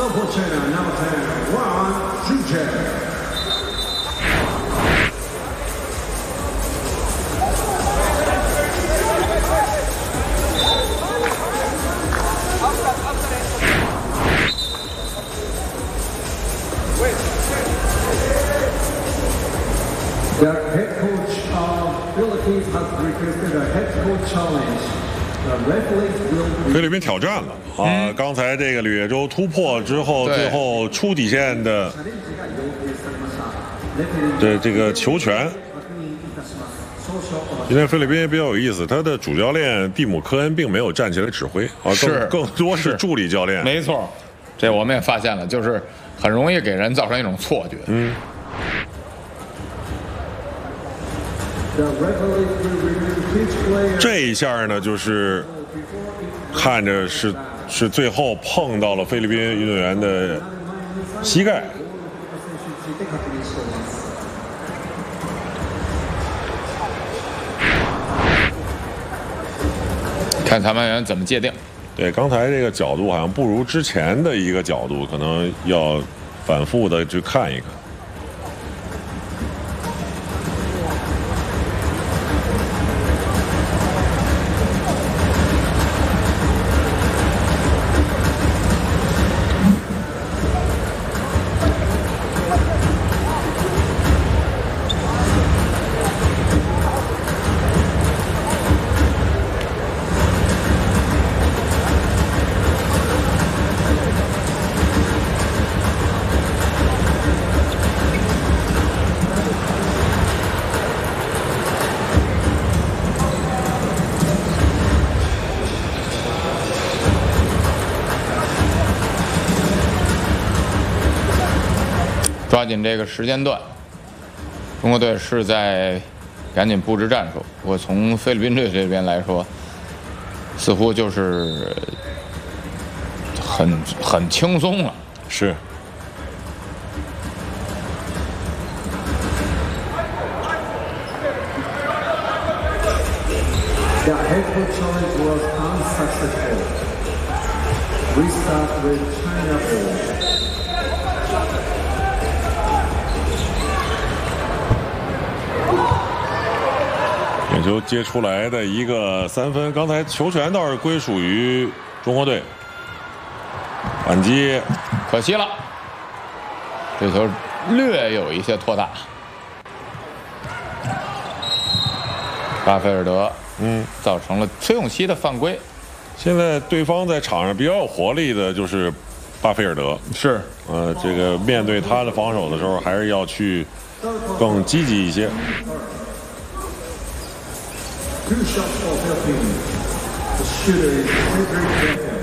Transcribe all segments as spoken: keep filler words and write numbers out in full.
support trainer number ten, Ron Juche. The head coach of Philippines has requested a head coach challenge. The referees will. 菲律宾挑战了啊！嗯、刚才这个吕野洲突破之后，最后出底线的的这个球权。今天菲律宾比较有意思，他的主教练蒂姆·科恩并没有站起来指挥啊， 是更多是助理教练。 没错，这我们也发现了，就是很容易给人造成一种错觉。 嗯。这一下呢，就是看着是是最后碰到了菲律宾运动员的膝盖。 看裁判员怎么界定。 对，刚才这个角度好像不如之前的一个角度，可能要反复的去看一看。 抓紧这个时间段，中国队是在赶紧布置战术。我从菲律宾队这边来说，似乎就是很很轻松了。 是。 The head coach challenge was unsuccessful. We start with China ball. 点球接出来的一个三分，刚才球权倒是归属于中国队。反击， 可惜了，这球略有一些拖大。巴菲尔德， 嗯， 造成了崔永熙的犯规。 现在对方在场上比较有活力的就是巴菲尔德， 是， 呃，这个面对他的防守的时候，还是要去更积极一些。 Two shots for Philippines. The shooter is Cedric Beckham.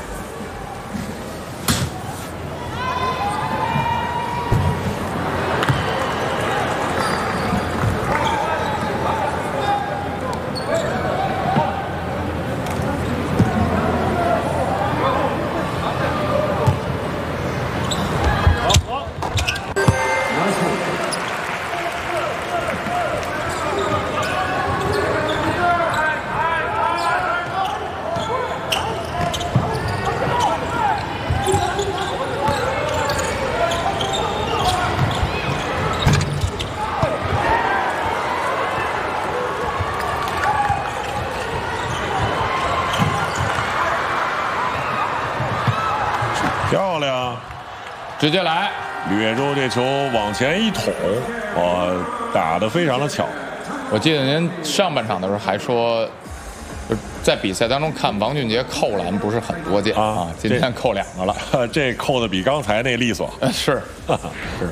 漂亮， 直接来， 吕野洲这球往前一捅，哇，打得非常的巧。 我记得您上半场的时候还说，在比赛当中看王俊杰扣篮不是很多见 啊, 啊，今天扣两个了， 这扣的比刚才那利索。 是，是。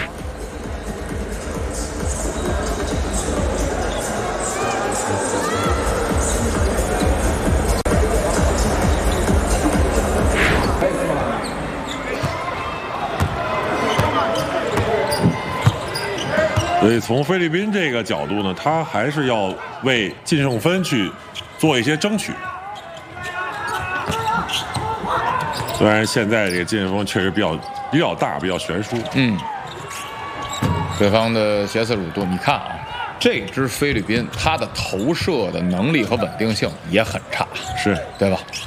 所以从菲律宾这个角度呢，他还是要为净胜分去做一些争取。虽然现在这个净胜分确实比较比较大，比较悬殊。 嗯，对方的斜刺鲁度，你看啊，这支菲律宾他的投射的能力和稳定性也很差， 是对吧？